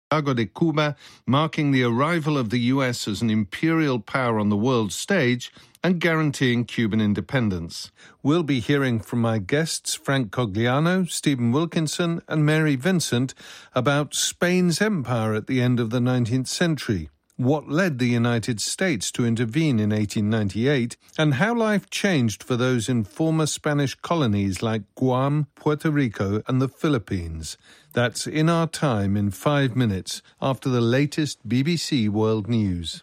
Santiago de Cuba, marking the arrival of the U.S. as an imperial power on the world stage and guaranteeing Cuban independence. We'll be hearing from my guests, Frank Cogliano, Stephen Wilkinson and Mary Vincent, about Spain's empire at the end of the 19th century, what led the United States to intervene in 1898, and how life changed for those in former Spanish colonies like Guam, Puerto Rico and the Philippines. That's In Our Time in 5 minutes after the latest BBC World News.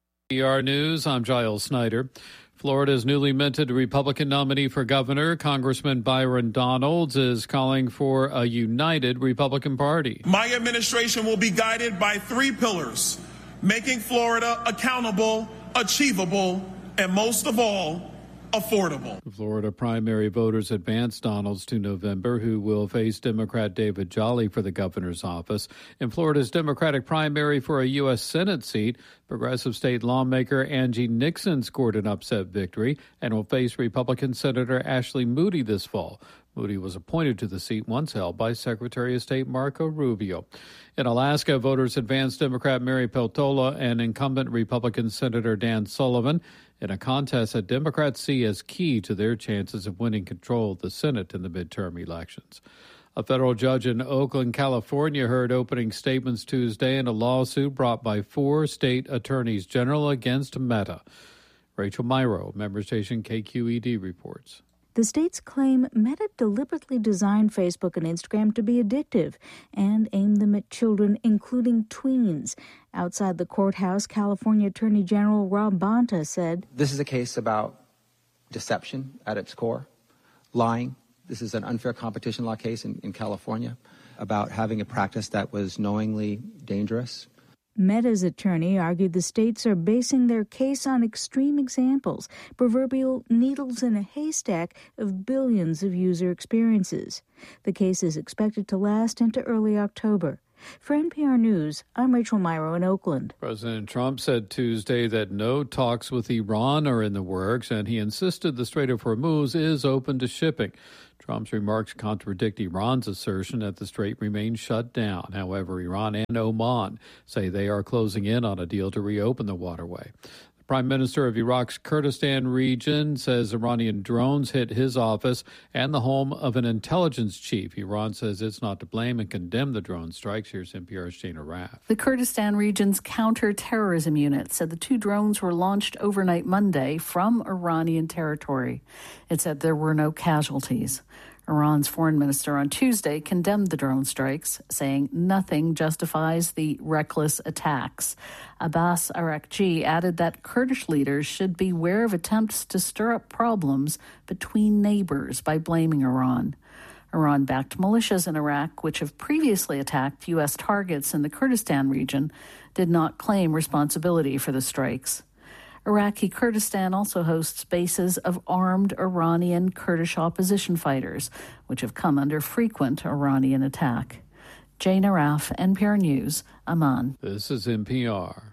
PR News, I'm Giles Snyder. Florida's newly minted Republican nominee for governor, Congressman Byron Donalds, is calling for a united Republican Party. My administration will be guided by 3 pillars: making Florida accountable, achievable, and most of all, affordable. Florida primary voters advanced Donalds to November, who will face Democrat David Jolly for the governor's office. In Florida's Democratic primary for a U.S. Senate seat, progressive state lawmaker Angie Nixon scored an upset victory and will face Republican Senator Ashley Moody this fall. Moody was appointed to the seat once held by Secretary of State Marco Rubio. In Alaska, voters advanced Democrat Mary Peltola and incumbent Republican Senator Dan Sullivan in a contest that Democrats see as key to their chances of winning control of the Senate in the midterm elections. A federal judge in Oakland, California, heard opening statements Tuesday in a lawsuit brought by 4 state attorneys general against Meta. Rachel Myrow, member station KQED, reports. The states claim Meta deliberately designed Facebook and Instagram to be addictive and aimed them at children, including tweens. Outside the courthouse, California Attorney General Rob Bonta said, "This is a case about deception at its core, lying. This is an unfair competition law case in California about having a practice that was knowingly dangerous." Meta's attorney argued the states are basing their case on extreme examples, proverbial needles in a haystack of billions of user experiences. The case is expected to last into early October. For NPR News, I'm Rachel Myrow in Oakland. President Trump said Tuesday that no talks with Iran are in the works, and he insisted the Strait of Hormuz is open to shipping. Trump's remarks contradict Iran's assertion that the strait remains shut down. However, Iran and Oman say they are closing in on a deal to reopen the waterway. The Prime Minister of Iraq's Kurdistan region says Iranian drones hit his office and the home of an intelligence chief. Iran says it's not to blame and condemned the drone strikes. Here's NPR's Jana Raff. The Kurdistan region's counter-terrorism unit said the 2 drones were launched overnight Monday from Iranian territory. It said there were no casualties. Iran's foreign minister on Tuesday condemned the drone strikes, saying nothing justifies the reckless attacks. Abbas Araghchi added that Kurdish leaders should beware of attempts to stir up problems between neighbors by blaming Iran. Iran-backed militias in Iraq, which have previously attacked U.S. targets in the Kurdistan region, did not claim responsibility for the strikes. Iraqi Kurdistan also hosts bases of armed Iranian Kurdish opposition fighters, which have come under frequent Iranian attack. Jana Raff, NPR News, Amman. This is NPR.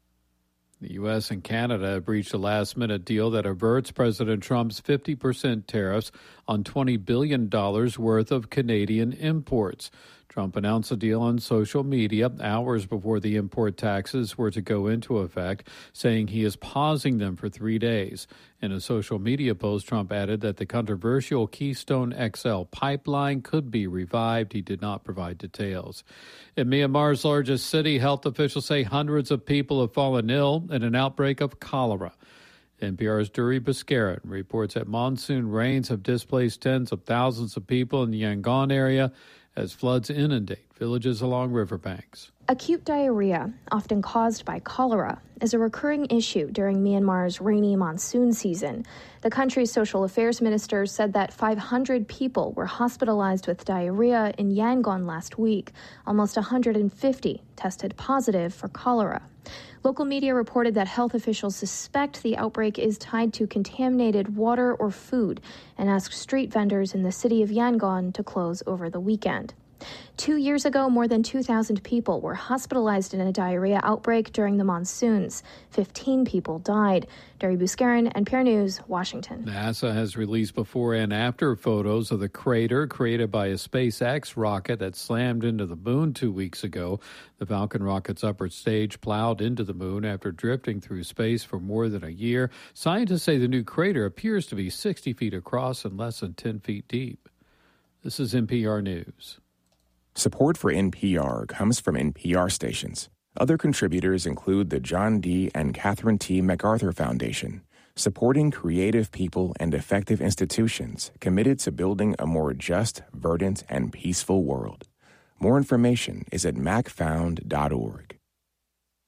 The U.S. and Canada have reached a last-minute deal that averts President Trump's 50% tariffs on $20 billion worth of Canadian imports. Trump announced the deal on social media hours before the import taxes were to go into effect, saying he is pausing them for 3 days. In a social media post, Trump added that the controversial Keystone XL pipeline could be revived. He did not provide details. In Myanmar's largest city, health officials say hundreds of people have fallen ill in an outbreak of cholera. NPR's Duri Baskaran reports that monsoon rains have displaced tens of thousands of people in the Yangon area as floods inundate villages along riverbanks. Acute diarrhea, often caused by cholera, is a recurring issue during Myanmar's rainy monsoon season. The country's social affairs minister said that 500 people were hospitalized with diarrhea in Yangon last week. Almost 150 tested positive for cholera. Local media reported that health officials suspect the outbreak is tied to contaminated water or food and asked street vendors in the city of Yangon to close over the weekend. 2 years ago, more than 2,000 people were hospitalized in a diarrhea outbreak during the monsoons. 15 people died. Derry Buscarin, NPR News, Washington. NASA has released before and after photos of the crater created by a SpaceX rocket that slammed into the moon 2 weeks ago. The Falcon rocket's upper stage plowed into the moon after drifting through space for more than a year. Scientists say the new crater appears to be 60 feet across and less than 10 feet deep. This is NPR News. Support for NPR comes from NPR stations. Other contributors include the John D. and Catherine T. MacArthur Foundation, supporting creative people and effective institutions committed to building a more just, verdant, and peaceful world. More information is at macfound.org.